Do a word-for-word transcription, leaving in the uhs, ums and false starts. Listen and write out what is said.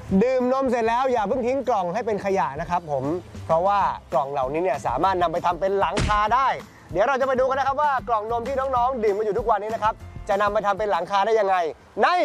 ดื่มนมเสร็จแล้วอย่าเพิ่งทิ้งกล่องให้เป็นขยะนะครับผมเพราะว่ากล่องเหล่านี้เนี่ยสามารถนำไปทำเป็นหลังคาได้เดี๋ยวเราจะไปดูกันนะครับว่ากล่องนมที่น้องๆดื่มมาอยู่ทุกวันนี้นะครับจะนำไปทำเป็นหลังคาได้ยังไงใน